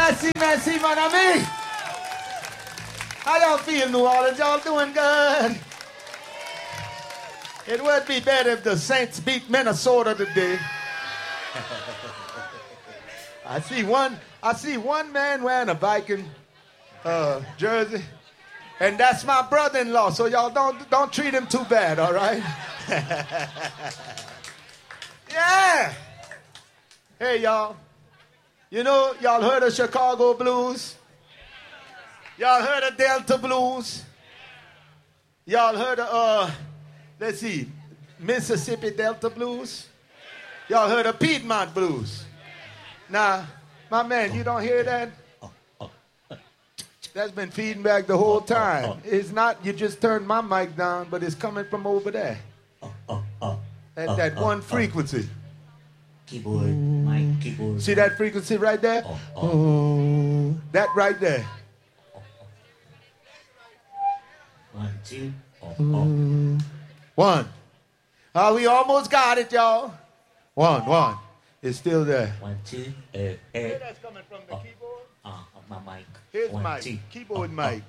Merci, mon ami. How y'all feel, New Orleans? Y'all doing good? It would be better if the Saints beat Minnesota today. I see one man wearing a Viking jersey, and that's my brother-in-law. So y'all don't treat him too bad, all right? Yeah. Hey, y'all. You know, y'all heard of Chicago blues? Y'all heard of Delta blues? Y'all heard of, let's see, Mississippi Delta blues? Y'all heard of Piedmont blues? Now, my man, you don't hear that? That's been feeding back the whole time. It's not, you just turned my mic down, but it's coming from over there. At that one frequency. Keyboard, mic, keyboard. See that frequency right there? That right there. 1, 2. One. We almost got it, y'all. One. It's still there. 1, 2. Where that's coming from, the keyboard? My mic. Here's 1, mic. 2. Keyboard mic.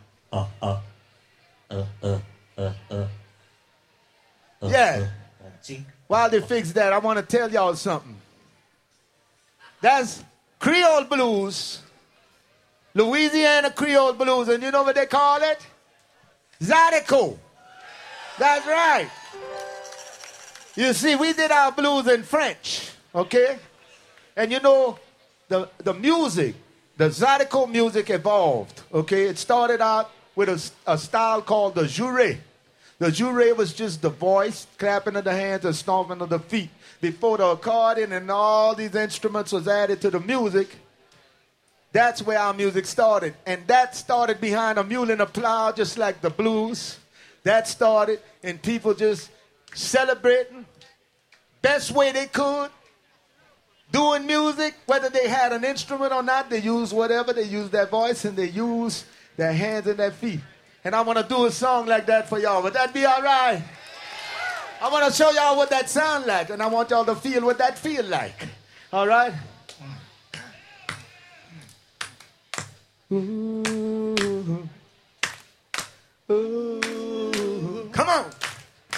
Yeah. 1, 2. While they fix that, I want to tell y'all something. That's Creole blues. Louisiana Creole blues. And you know what they call it? Zydeco. That's right. You see, we did our blues in French, okay? And you know, the music, the Zydeco music evolved, okay? It started out with a style called the juré. The juré was just the voice, clapping of the hands and stomping of the feet. Before the accordion and all these instruments was added to the music, that's where our music started. And that started behind a mule and a plow, just like the blues. That started, and people just celebrating best way they could, doing music, whether they had an instrument or not. They used whatever. They used their voice, and they used their hands and their feet. And I want to do a song like that for y'all. Would that be all right? I want to show y'all what that sound like, and I want y'all to feel what that feel like. All right? Ooh. Ooh. Come on.